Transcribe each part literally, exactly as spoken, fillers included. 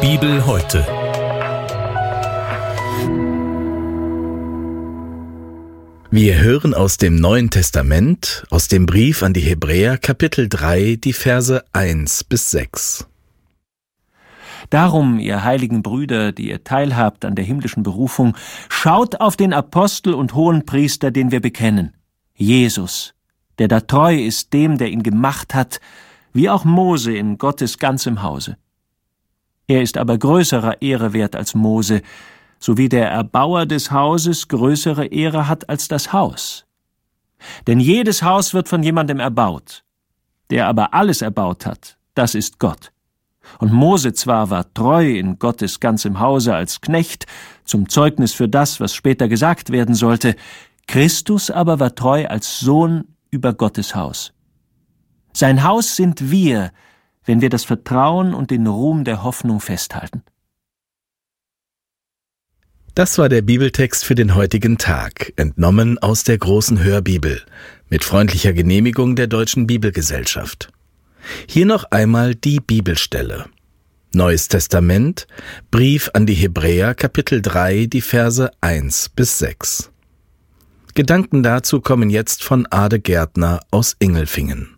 Bibel heute. Wir hören aus dem Neuen Testament, aus dem Brief an die Hebräer, Kapitel drei, die Verse eins bis sechs. Darum, ihr heiligen Brüder, die ihr teilhabt an der himmlischen Berufung, schaut auf den Apostel und Hohenpriester, den wir bekennen, Jesus, der da treu ist dem, der ihn gemacht hat, wie auch Mose in Gottes ganzem Hause. Er ist aber größerer Ehre wert als Mose, so wie der Erbauer des Hauses größere Ehre hat als das Haus. Denn jedes Haus wird von jemandem erbaut. Der aber alles erbaut hat, das ist Gott. Und Mose zwar war treu in Gottes ganzem Hause als Knecht, zum Zeugnis für das, was später gesagt werden sollte, Christus aber war treu als Sohn über Gottes Haus. Sein Haus sind wir, wenn wir das Vertrauen und den Ruhm der Hoffnung festhalten. Das war der Bibeltext für den heutigen Tag, entnommen aus der großen Hörbibel, mit freundlicher Genehmigung der Deutschen Bibelgesellschaft. Hier noch einmal die Bibelstelle. Neues Testament, Brief an die Hebräer, Kapitel drei, die Verse eins bis sechs. Gedanken dazu kommen jetzt von Ade Gärtner aus Ingelfingen.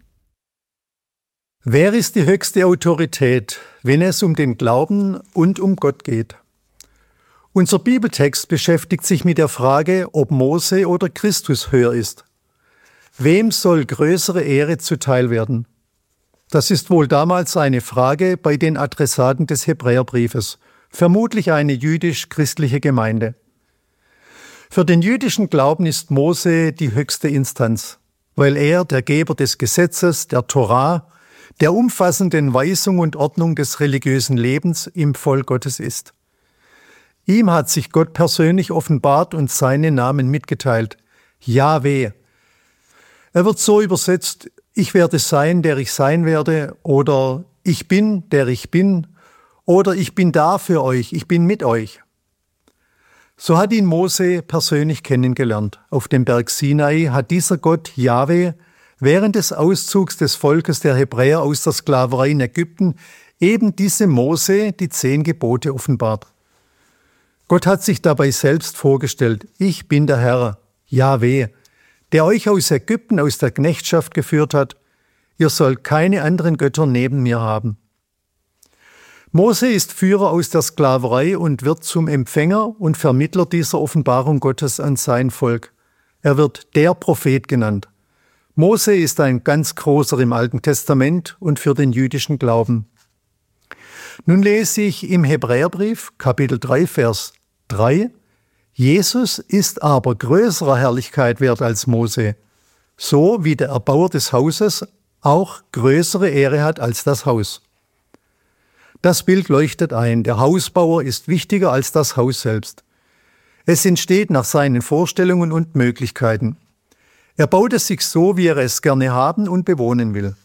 Wer ist die höchste Autorität, wenn es um den Glauben und um Gott geht? Unser Bibeltext beschäftigt sich mit der Frage, ob Mose oder Christus höher ist. Wem soll größere Ehre zuteil werden? Das ist wohl damals eine Frage bei den Adressaten des Hebräerbriefes, vermutlich eine jüdisch-christliche Gemeinde. Für den jüdischen Glauben ist Mose die höchste Instanz, weil er der Geber des Gesetzes, der Torah, der umfassenden Weisung und Ordnung des religiösen Lebens im Volk Gottes ist. Ihm hat sich Gott persönlich offenbart und seinen Namen mitgeteilt, Jahwe. Er wird so übersetzt, ich werde sein, der ich sein werde, oder ich bin, der ich bin, oder ich bin da für euch, ich bin mit euch. So hat ihn Mose persönlich kennengelernt. Auf dem Berg Sinai hat dieser Gott, Jahwe, während des Auszugs des Volkes der Hebräer aus der Sklaverei in Ägypten eben diesem Mose die zehn Gebote offenbart. Gott hat sich dabei selbst vorgestellt, ich bin der Herr, Jahwe, der euch aus Ägypten, aus der Knechtschaft geführt hat. Ihr sollt keine anderen Götter neben mir haben. Mose ist Führer aus der Sklaverei und wird zum Empfänger und Vermittler dieser Offenbarung Gottes an sein Volk. Er wird der Prophet genannt. Mose ist ein ganz großer im Alten Testament und für den jüdischen Glauben. Nun lese ich im Hebräerbrief, Kapitel drei, Vers drei, Jesus ist aber größerer Herrlichkeit wert als Mose, so wie der Erbauer des Hauses auch größere Ehre hat als das Haus. Das Bild leuchtet ein, der Hausbauer ist wichtiger als das Haus selbst. Es entsteht nach seinen Vorstellungen und Möglichkeiten. Er baut es sich so, wie er es gerne haben und bewohnen will.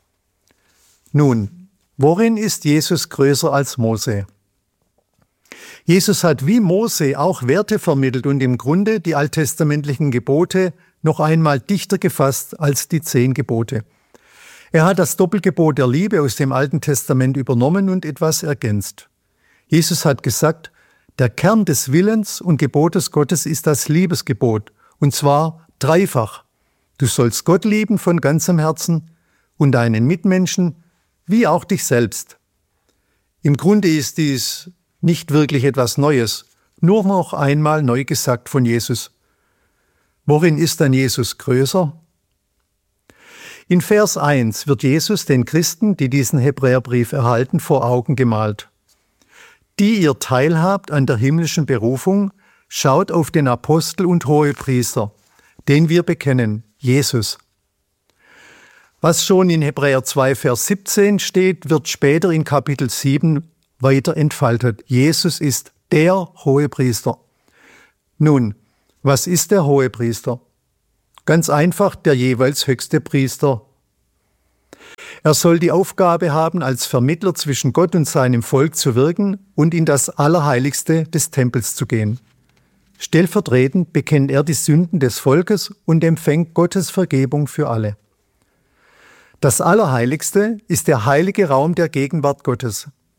Nun, worin ist Jesus größer als Mose? Jesus hat wie Mose auch Werte vermittelt und im Grunde die alttestamentlichen Gebote noch einmal dichter gefasst als die zehn Gebote. Er hat das Doppelgebot der Liebe aus dem Alten Testament übernommen und etwas ergänzt. Jesus hat gesagt, der Kern des Willens und Gebotes Gottes ist das Liebesgebot, und zwar dreifach. Du sollst Gott lieben von ganzem Herzen und deinen Mitmenschen wie auch dich selbst. Im Grunde ist dies nicht wirklich etwas Neues, nur noch einmal neu gesagt von Jesus. Worin ist dann Jesus größer? In Vers eins wird Jesus den Christen, die diesen Hebräerbrief erhalten, vor Augen gemalt. Die ihr teilhabt an der himmlischen Berufung, schaut auf den Apostel und Hohepriester, den wir bekennen, Jesus. Was schon in Hebräer zwei, Vers siebzehn steht, wird später in Kapitel sieben weiter entfaltet. Jesus ist der Hohepriester. Nun, was ist der Hohepriester? Ganz einfach der jeweils höchste Priester. Er soll die Aufgabe haben, als Vermittler zwischen Gott und seinem Volk zu wirken und in das Allerheiligste des Tempels zu gehen. Stellvertretend bekennt er die Sünden des Volkes und empfängt Gottes Vergebung für alle. Das Allerheiligste ist der heilige Raum der Gegenwart Gottes.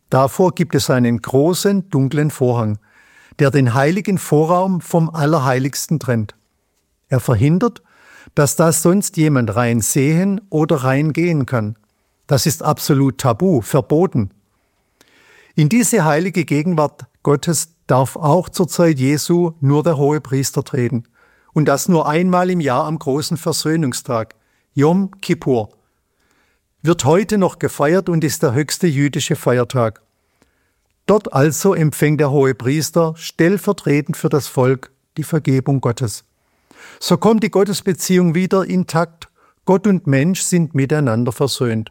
Davor gibt es einen großen, dunklen Vorhang, der den heiligen Vorraum vom Allerheiligsten trennt. Er verhindert, dass da sonst jemand rein sehen oder reingehen kann. Das ist absolut tabu, verboten. In diese heilige Gegenwart Gottes darf auch zur Zeit Jesu nur der Hohepriester treten. Und das nur einmal im Jahr am großen Versöhnungstag, Yom Kippur. Wird heute noch gefeiert und ist der höchste jüdische Feiertag. Dort also empfängt der Hohepriester stellvertretend für das Volk die Vergebung Gottes. So kommt die Gottesbeziehung wieder intakt. Gott und Mensch sind miteinander versöhnt.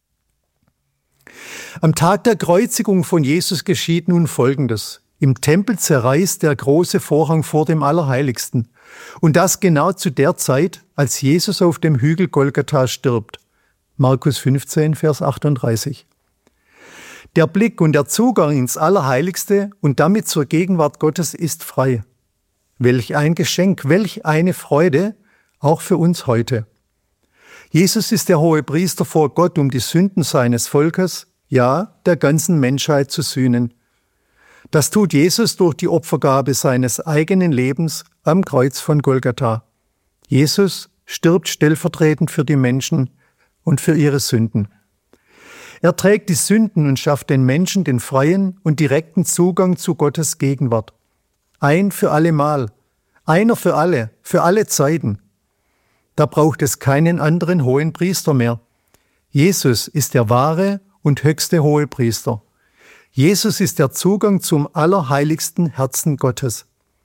Am Tag der Kreuzigung von Jesus geschieht nun Folgendes. Im Tempel zerreißt der große Vorhang vor dem Allerheiligsten. Und das genau zu der Zeit, als Jesus auf dem Hügel Golgatha stirbt. Markus fünfzehn, Vers achtunddreißig. Der Blick und der Zugang ins Allerheiligste und damit zur Gegenwart Gottes ist frei. Welch ein Geschenk, welch eine Freude, auch für uns heute. Jesus ist der Hohepriester vor Gott, um die Sünden seines Volkes, ja, der ganzen Menschheit zu sühnen. Das tut Jesus durch die Opfergabe seines eigenen Lebens am Kreuz von Golgatha. Jesus stirbt stellvertretend für die Menschen und für ihre Sünden. Er trägt die Sünden und schafft den Menschen den freien und direkten Zugang zu Gottes Gegenwart. Ein für allemal, einer für alle, für alle Zeiten. Da braucht es keinen anderen hohen Priester mehr. Jesus ist der wahre und höchste Hohepriester. Jesus ist der Zugang zum allerheiligsten Herzen Gottes.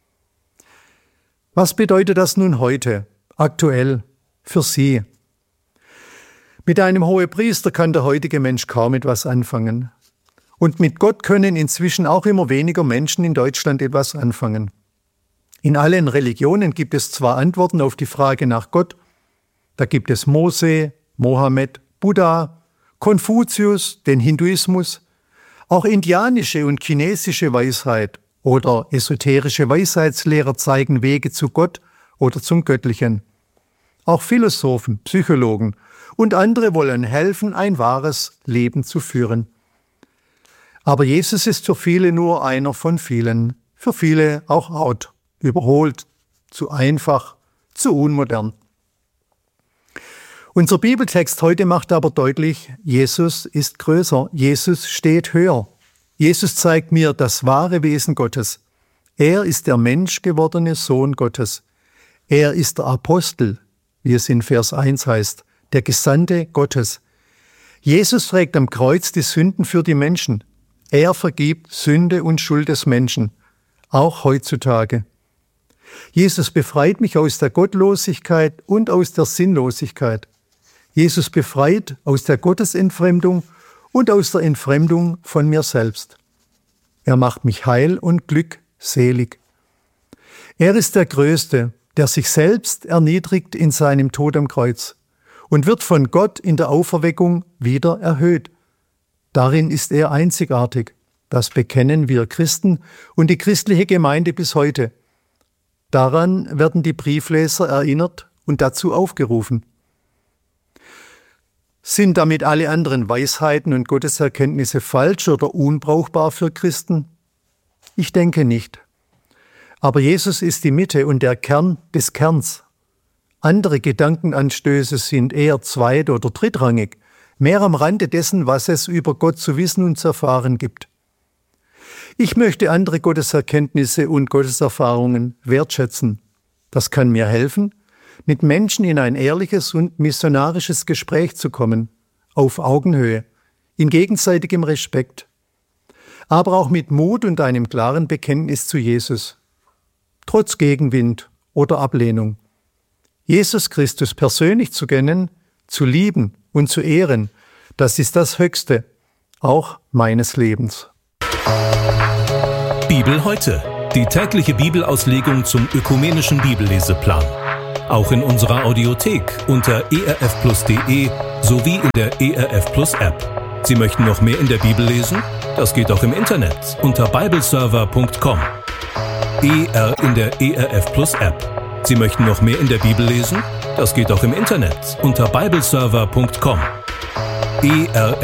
Was bedeutet das nun heute, aktuell, für Sie? Mit einem Hohepriester kann der heutige Mensch kaum etwas anfangen. Und mit Gott können inzwischen auch immer weniger Menschen in Deutschland etwas anfangen. In allen Religionen gibt es zwar Antworten auf die Frage nach Gott, da gibt es Mose, Mohammed, Buddha, Konfuzius, den Hinduismus, auch indianische und chinesische Weisheit oder esoterische Weisheitslehrer zeigen Wege zu Gott oder zum Göttlichen. Auch Philosophen, Psychologen und andere wollen helfen, ein wahres Leben zu führen. Aber Jesus ist für viele nur einer von vielen, für viele auch out, überholt, zu einfach, zu unmodern. Unser Bibeltext heute macht aber deutlich, Jesus ist größer, Jesus steht höher. Jesus zeigt mir das wahre Wesen Gottes. Er ist der menschgewordene Sohn Gottes. Er ist der Apostel, wie es in Vers eins heißt, der Gesandte Gottes. Jesus trägt am Kreuz die Sünden für die Menschen. Er vergibt Sünde und Schuld des Menschen, auch heutzutage. Jesus befreit mich aus der Gottlosigkeit und aus der Sinnlosigkeit. Jesus befreit aus der Gottesentfremdung und aus der Entfremdung von mir selbst. Er macht mich heil und glückselig. Er ist der Größte, der sich selbst erniedrigt in seinem Tod am Kreuz und wird von Gott in der Auferweckung wieder erhöht. Darin ist er einzigartig. Das bekennen wir Christen und die christliche Gemeinde bis heute. Daran werden die Briefleser erinnert und dazu aufgerufen. Sind damit alle anderen Weisheiten und Gotteserkenntnisse falsch oder unbrauchbar für Christen? Ich denke nicht. Aber Jesus ist die Mitte und der Kern des Kerns. Andere Gedankenanstöße sind eher zweit- oder drittrangig, mehr am Rande dessen, was es über Gott zu wissen und zu erfahren gibt. Ich möchte andere Gotteserkenntnisse und Gotteserfahrungen wertschätzen. Das kann mir helfen, mit Menschen in ein ehrliches und missionarisches Gespräch zu kommen, auf Augenhöhe, in gegenseitigem Respekt, aber auch mit Mut und einem klaren Bekenntnis zu Jesus, trotz Gegenwind oder Ablehnung. Jesus Christus persönlich zu kennen, zu lieben und zu ehren, das ist das Höchste, auch meines Lebens. Bibel heute, die tägliche Bibelauslegung zum ökumenischen Bibelleseplan. Auch in unserer Audiothek unter e r f plus punkt d e sowie in der E R F Plus App. Sie möchten noch mehr in der Bibel lesen? Das geht auch im Internet unter bibleserver punkt com. E R in der E R F Plus App. Sie möchten noch mehr in der Bibel lesen? Das geht auch im Internet unter bibleserver punkt com. E R